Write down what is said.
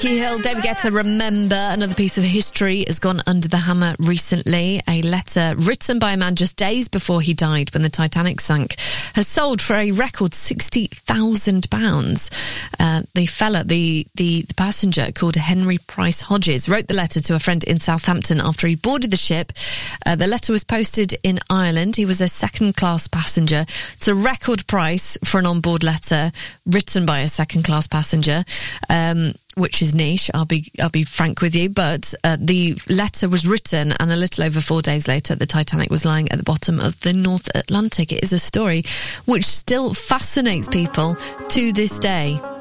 Becky Hill, David Guetta, Remember. Another piece of history has gone under the hammer recently. A letter written by a man just days before he died when the Titanic sank has sold for a record £60,000. The fella, the passenger called Henry Price Hodges, wrote the letter to a friend in Southampton after he boarded the ship. The letter was posted in Ireland. He was a second-class passenger. It's a record price for an onboard letter written by a second-class passenger. Which is niche, I'll be frank with you, but the letter was written and a little over 4 days later the Titanic was lying at the bottom of the North Atlantic. It is a story which still fascinates people to this day.